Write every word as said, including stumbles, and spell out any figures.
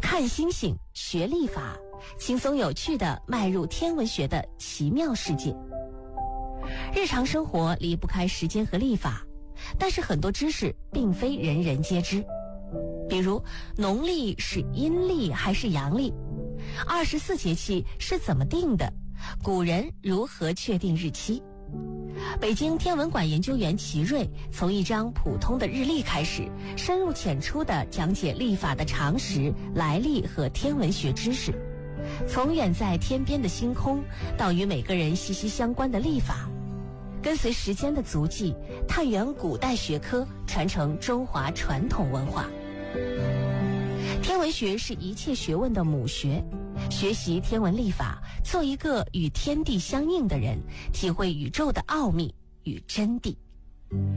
看星星，学历法，轻松有趣地迈入天文学的奇妙世界。日常生活离不开时间和历法，但是很多知识并非人人皆知。比如农历是阴历还是阳历，二十四节气是怎么定的，古人如何确定日期。北京天文馆研究员齐瑞从一张普通的日历开始，深入浅出地讲解历法的常识、来历和天文学知识，从远在天边的星空到与每个人息息相关的历法，跟随时间的足迹，探源古代学科，传承中华传统文化。天文学是一切学问的母学，学习天文历法，做一个与天地相应的人，体会宇宙的奥秘与真谛。